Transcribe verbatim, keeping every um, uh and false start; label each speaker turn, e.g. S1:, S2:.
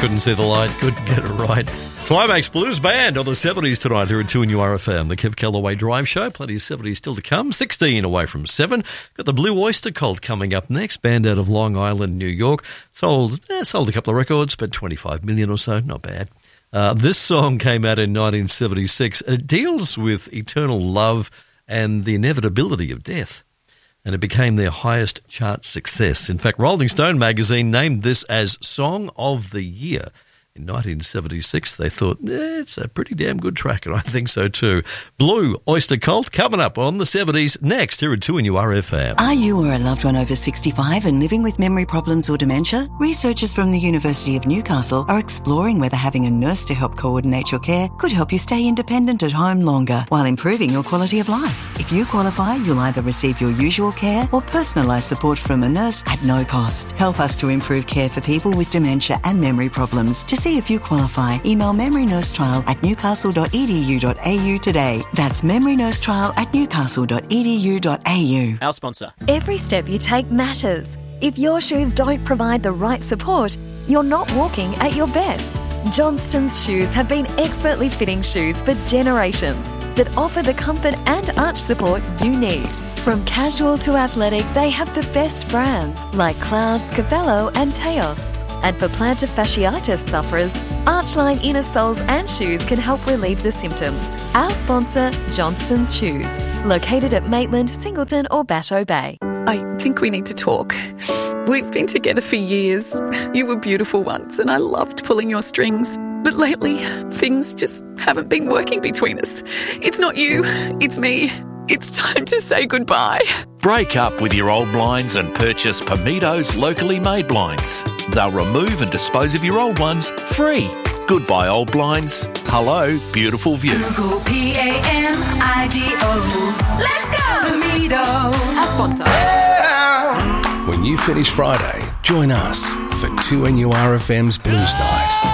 S1: Couldn't see the light, couldn't get it right. Climax Blues Band on the seventies tonight here at two N U R F M. The Kev Callaway Drive Show, plenty of seventies still to come. sixteen away from seven. Got the Blue Oyster Cult coming up next. Band out of Long Island, New York. Sold, eh, sold a couple of records, but twenty-five million or so, not bad. Uh, this song came out in nineteen seventy-six. It deals with eternal love and the inevitability of death, and it became their highest chart success. In fact, Rolling Stone magazine named this as Song of the Year. In nineteen seventy-six, they thought, eh, it's a pretty damn good track, and I think so too. Blue Oyster Cult coming up on the seventies next here at two N U R F M.
S2: Are you or a loved one over sixty-five and living with memory problems or dementia? Researchers from the University of Newcastle are exploring whether having a nurse to help coordinate your care could help you stay independent at home longer while improving your quality of life. If you qualify, you'll either receive your usual care or personalised support from a nurse at no cost. Help us to improve care for people with dementia and memory problems. To see if you qualify, email memorynursetrial at newcastle dot e d u dot a u today. That's memorynursetrial at newcastle dot e d u dot a u.
S3: Our sponsor.
S4: Every step you take matters. If your shoes don't provide the right support, you're not walking at your best. Johnston's Shoes have been expertly fitting shoes for generations that offer the comfort and arch support you need. From casual to athletic, they have the best brands like Clouds, Cabello and Teos. And for plantar fasciitis sufferers, Archline inner soles and shoes can help relieve the symptoms. Our sponsor, Johnston's Shoes, located at Maitland, Singleton or Batteau Bay.
S5: I think we need to talk. We've been together for years. You were beautiful once and I loved pulling your strings. But lately, things just haven't been working between us. It's not you, it's me. It's time to say goodbye.
S6: Break up with your old blinds and purchase Pomito's locally made blinds. They'll remove and dispose of your old ones free. Goodbye, old blinds. Hello, beautiful view.
S7: Google P A M I D O. Let's go! Pomito.
S3: Our sponsor.
S8: When you finish Friday, join us for two N U R F M's Blues Night.